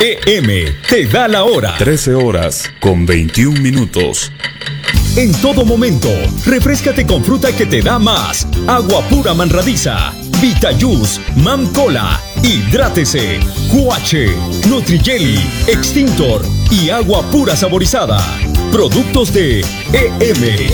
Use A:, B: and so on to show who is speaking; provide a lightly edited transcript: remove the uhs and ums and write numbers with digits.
A: EM te da la hora.
B: 13 horas con 21 minutos.
A: En todo momento, refréscate con fruta que te da más. Agua pura Manradiza, Vitayus, Mamcola, hidrátese, Cuache, Nutrijeli, Extintor y agua pura saborizada. Productos de EM.